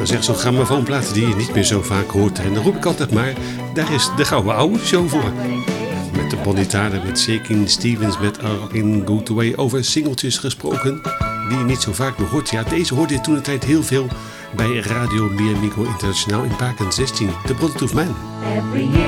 zeggen, zo'n grammofoonplaat die je niet meer zo vaak hoort. En dan roep ik altijd maar, daar is de Gouden Ouwe Show voor. Met de Bonnie Tyler, met Shakin' Stevens, met A Rockin' Good Way. Over singeltjes gesproken, die je niet zo vaak meer hoort. Ja, deze hoorde je toen de tijd heel veel bij Radio Mi Amigo Internationaal in Paken 16. The Bulletproof Man. Every year